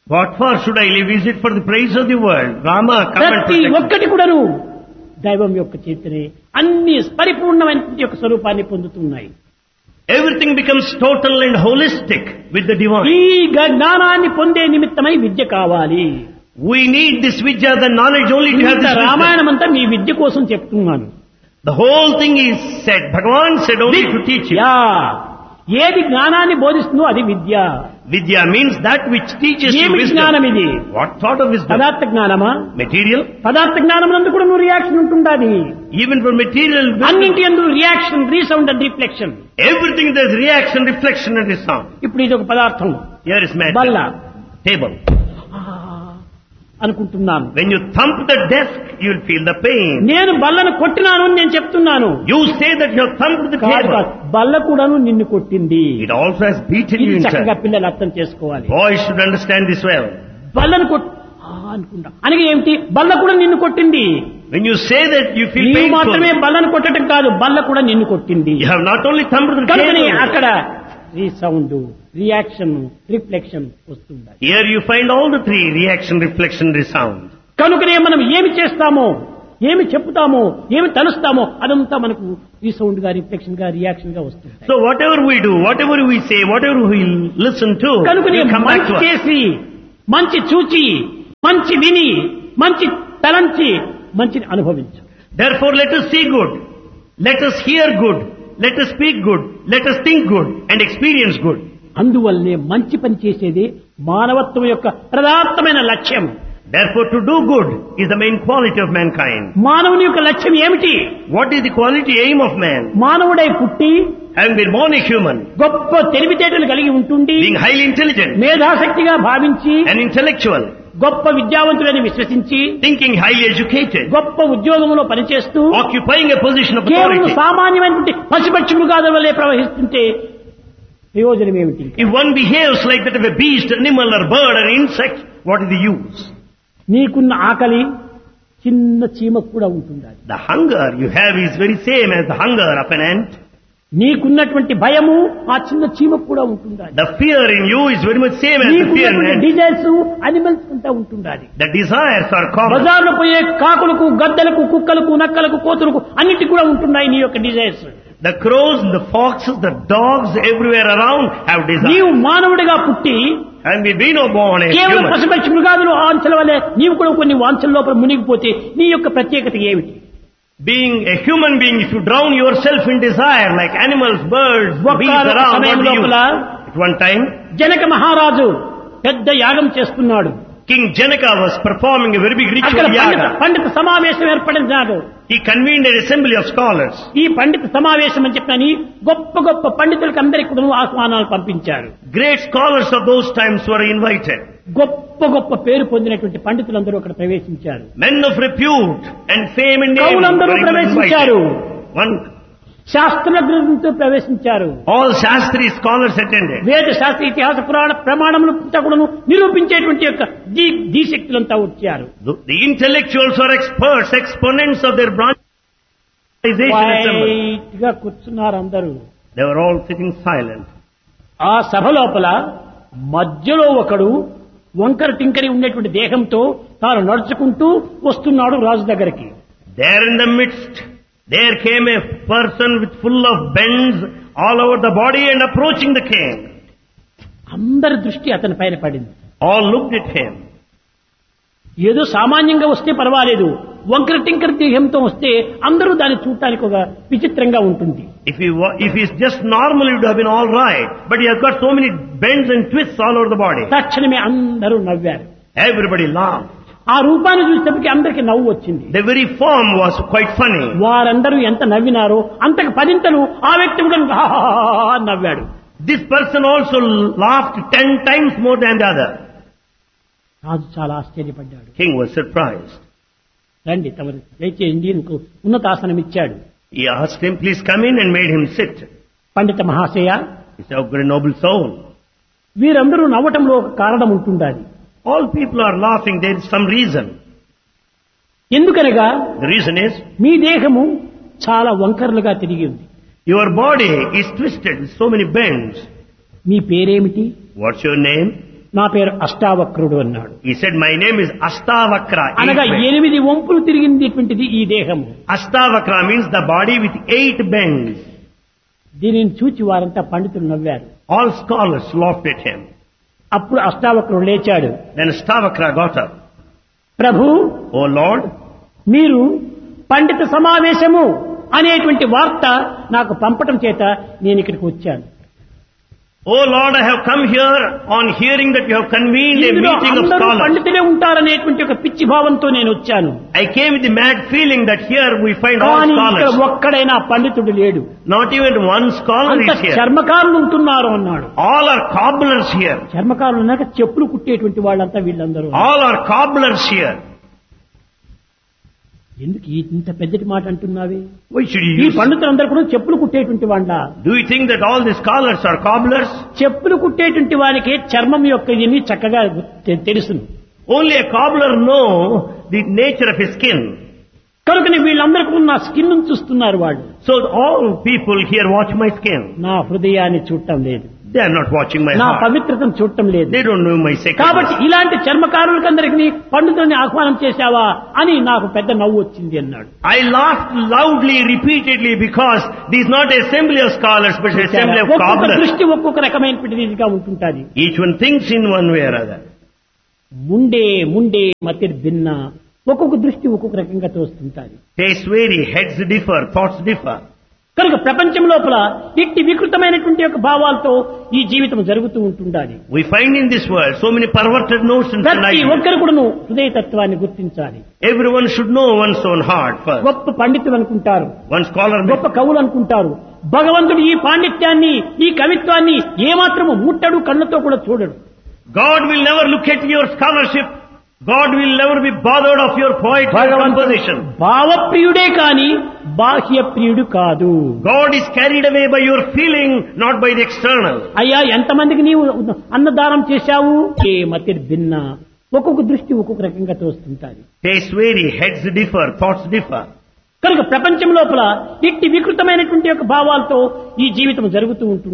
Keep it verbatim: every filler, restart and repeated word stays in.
What for should I live? Is it for the praise of the world? Rama, come and ప్రతి protect me. ఒక్కటి కూడాను దైవం యొక్క చేతనే అన్ని పరిపూర్ణమైన యొక్క స్వరూపాన్ని పొందుతున్నాయి. Everything becomes total and holistic with the divine. ఈ జ్ఞానాన్ని పొందే నిమిత్తమై విద్య కావాలి. We need this vidya, the knowledge only to have ఇంత this wisdom. రామాయణం అంతా మీ విద్య కోసం చెప్తున్నాను. The whole thing is said. Bhagavan said only to teach you. విద్య ఏది జ్ఞానాన్ని బోధిస్తుందో అది విద్య. Vidya means that which teaches you ఏమి జ్ఞానం wisdom. ఇది? What sort of wisdom? పదార్థ జ్ఞానమా? Material? పదార్థ జ్ఞానం నందు కూడా నువ్వు రియాక్షన్ ఉంటుండాలి. Even for material wisdom. అన్నింటి యందు reaction, resound and reflection. Everything there's reaction, reflection and resound. ఇప్పుడు ఇది ఒక పదార్థం. Here is matter. బల్ల Table. అనుకుంటున్నాను. When you thump the desk, you will feel the pain. నేను బల్లను కొట్టినాను అని నేను చెప్తున్నాను. You say that you have thumped the కాదు table. కాదు. బల్ల కూడాను నిన్ను కొట్టింది. It also has beaten you ఇది చక్కగా inside. పిల్లలు అర్థం చేసుకోవాలి. Boys should understand this well. బల్లను కొట్ ఆ అనుకుంటా అనగా ఏమిటి? బల్ల కూడా నిన్ను కొట్టింది. When you say that you feel నీవు మాత్రమే painful, బల్లను కొట్టడం కాదు, బల్ల కూడా నిన్ను కొట్టింది. you have not only thumped the కనుకనే table. అక్కడ రీసౌండ్, రియాక్షన్, రిఫ్లెక్షన్ వస్తుంది. Here you find all the three: reaction, reflection, resound. కనుకనే మనం ఏమి చేస్తామో, ఏమి చెప్తామో, ఏమి తలుస్తామో అదంతా మనకు రీసౌండ్ గా, రిఫ్లెక్షన్ గా, రియాక్షన్ గా వస్తుంది. So whatever we do, whatever we say, whatever we listen to, కనుకనే will come back మంచి to us. చేసి, మంచి చూచి, మంచి విని, మంచి తలంచి, మంచిని అనుభవించు. Therefore, let us see good, let us hear good, let us speak good, let us think good, and experience good. అందువల్లనే మంచి పని చేసేది మానవత్వం యొక్క ప్రధానమైన లక్ష్యం. Therefore, to do good is the main quality of mankind. మానవుని యొక్క లక్ష్యం ఏమిటి? What is the quality aim of man? మానవుడై పుట్టి Having been born a human, గొప్ప తెలివితేటలు కలిగి ఉంటుండి, being highly intelligent మేధాశక్తిగా భావించి, and intellectual, గొప్ప విద్యావంతులని విశ్వసించి, thinking highly educated, గొప్ప ఉద్యోగంలో పనిచేస్తూ occupying a position of కేవలం authority. సామాన్యమైనటువంటి పశుపక్షి మృగాల వల్లే ప్రవహిస్తుంటే ప్రయోజనం ఏమిటి? If one behaves like that of a beast, animal or bird or insect, what is the use? నీకున్న ఆకలి చిన్న చీమకు కూడా ఉంటుంది. The hunger you have is very same as the hunger of an ant. నీకున్నటువంటి భయము ఆ చిన్న చీమకు కూడా ఉంటుంది. The fear in you is very much same as the fear in నీకున్నటువంటి ant. డిజైర్స్ అనిమల్స్ ఉంటా ఉంటుంది. The desires are common. బజార్లో పోయే కాకులకు, గద్దలకు, కుక్కలకు, నక్కలకు, కోతులకు అన్నిటికీ కూడా ఉంటున్నాయి నీ యొక్క desires. The crows, the foxes, the dogs everywhere around have desires. నీవు మానవుడిగా పుట్టి And we be no born a కేవలం human. పశుపక్షి మృగాదులు ఆంచల వల్లే నీవు కూడా కొన్ని వాంఛల లోపల మునిగిపోతే నీ యొక్క ప్రత్యేకత ఏమిటి? Being a human being, if you drown yourself in desire like animals, birds, bees ఒక్క around, what సమయం do you? లోపల At one time, జనక మహారాజు పెద్ద యాగం చేస్తున్నాడు. King Janaka was performing a very big అక్కడ ritual పండిత yaga. పండిత సమావేశం ఏర్పడినాడు. He convened an assembly of scholars. ఈ పండిత సమావేశం అని చెప్పని గొప్ప గొప్ప పండితులకు అందరికీ కూడా ఆహ్వానాలు పంపించారు. Great scholars of those times were invited. గొప్ప గొప్ప పేరు పొందినటువంటి పండితులందరూ అక్కడ ప్రవేశించారు. Men of repute and fame and name కవులందరూ were ప్రవేశించారు. invited. One, శాస్త్రజ్ఞులతో ప్రవేశించారు. all Shastri scholars attended. వేద శాస్త్ర ఇతిహాస పురాణ ప్రమాణములు కూడాను నిరూపించేటువంటి యొక్క దీ దీశక్తులంతా వచ్చారు. The, the intellectuals were experts, exponents of their branch. White గా కూర్చున్నారు అందరూ. They were all sitting silent. ఆ సభ లోపల మధ్యలో ఒకడు వంకర టింకరి ఉండేటువంటి దేహంతో తాను నడుచుకుంటూ వస్తున్నాడు రాజు దగ్గరికి. There in the midst, there came a person with full of bends all over the body and approaching the king. అందరి దృష్టి అతని పైన పడింది. All looked at him. ఏదో సామాన్యంగా వస్తే పర్వాలేదు, వంకర టింకర దేహంతో వస్తే అందరూ దాన్ని చూడటానికి ఒక విచిత్రంగా ఉంటుంది. If he wa- if he's just normal, it would have been all right. But he has got so many bends and twists all over the body. తక్షణమే అందరూ నవ్వారు. Everybody laughed. ఆ రూపాన్ని చూసేటప్పటికి అందరికి నవ్వు వచ్చింది. The very form was quite funny. వారందరూ ఎంత నవ్వినారో అంతకు పదింతలు ఆ వ్యక్తి కూడా హాహాహా అని నవ్వాడు. This person also laughed ten times more than the other. రాజు చాలా ఆశ్చర్యపడ్డాడు. King was surprised. రండి తమరు దయచేయండి, ఉన్నతాసనం ఇచ్చాడు. He asked him, please come in, and made him sit. పండిత మహాశయ, He said, oh, great noble soul. వీరందరూ నవ్వటంలో ఒక కారణం ఉంటుండాలి. All people are laughing. There is some reason. ఎందుకనగా The reason is, మీ దేహము చాలా వంకరలుగా తిరిగి ఉంది. your body is twisted with so many bends. మీ పేరేమిటి? What's your name? నా పేరు అష్టావక్రుడు అన్నాడు. He said, my name is Astavakra. అనగా eight bends. ఎనిమిది వంపులు తిరిగినటువంటిది ఈ దేహము. Astavakra means the body with eight bends. దీనిని చూచి వారంతా పండితులు నవ్వారు. All scholars laughed at him. అప్పుడు అష్టావక్రుడు లేచాడు. Then Astavakra got up. ప్రభు, Oh Lord, మీరు పండిత సమావేశము అనేటువంటి వార్త నాకు పంపటం చేత నేను ఇక్కడికి వచ్చాను. Oh Lord, I have come here on hearing that you have convened a ఇందులో meeting of అందరూ scholars. పండితులే ఉంటారనేటువంటి ఒక పిచ్చి భావంతో నేను వచ్చాను. I came with the mad feeling that here we find all కానీ ఇక్కడ scholars. ఒక్కడైనా పండితుడు లేడు. Not even one scholar అంత is here. చర్మకారులు ఉంటున్నారు అన్నాడు. All are cobblers here. చర్మకారులు అన్నాక చెప్పులు కుట్టేటువంటి వాళ్ళంతా వీళ్ళందరూ. All are cobblers here. ఎందుకు ఈ ఇంత పెద్దటి మాట అంటున్నావే? Why should you ఈ use? పండితులందరూ కూడా చెప్పులు కుట్టేటువంటి వాళ్ళ. Do you think that all the scholars are cobblers? చెప్పులు కుట్టేటువంటి వారికి చర్మం యొక్క ఇది చక్కగా తె- తెలుసును. Only a cobbler know the nature of his skin. కనుకని వీళ్ళందరికీ నా స్కిన్ చూస్తున్నారు వాళ్ళు. So all people here watch my skin. నా హృదయాన్ని చూడటం లేదు, They are not watching my నా heart. పవిత్రతను చూడటం లేదు. They don't know my కాబట్టి sacredness. ఇలాంటి చర్మకారులకందరికీ పండితుల్ని ఆహ్వానం చేశావా అని నాకు పెద్ద నవ్వు వచ్చింది అన్నాడు. I laughed loudly, repeatedly, because this is not an assembly of scholars, but an assembly of ఒక్కొక్క cobblers. దృష్టి ఒక్కొక్క రకమైనటువంటి రీతిగా ఉంటుంటాది. Each one thinks in one way or other. Munde Munde మతిర్ భిన్న, ఒక్కొక్క దృష్టి ఒక్కొక్క రకంగా తోస్తుంటాది. Tastes vary, heads differ, thoughts differ. కనుక ప్రపంచం లోపల ఇట్టి వికృతమైనటువంటి యొక్క భావాలతో ఈ జీవితం జరుగుతూ ఉంటుండాలి. We find in this world so many perverted notions and ప్రతి ideas. ఒక్కరు కూడాను హృదయతత్వాన్ని గుర్తించాలి. Everyone should know one's own heart first. గొప్ప పండితులు అనుకుంటారు, One scholar may గొప్ప కవులు అనుకుంటారు. భగవంతుడు ఈ పాండిత్యాన్ని, ఈ కవిత్వాన్ని ఏమాత్రము ముట్టడు, కళ్ళతో కూడా చూడడు. God will never look at your scholarship. God will never be bothered of your poetry or composition. భావప్రియుడే కాని బాహ్య ప్రియుడు కాదు. God is carried away by your feeling, not by the external. అయ్యా, ఎంతమందికి నీవు అన్నదానం చేశావు? ఏ మతిర్ భిన్న, ఒక్కొక్క దృష్టి ఒక్కొక్క రకంగా తోస్తుంటాది. Tastes vary, heads differ, thoughts differ. కనుక ప్రపంచం లోపల ఇట్టి వికృతమైనటువంటి యొక్క భావాలతో ఈ జీవితం జరుగుతూ ఉంటుంది.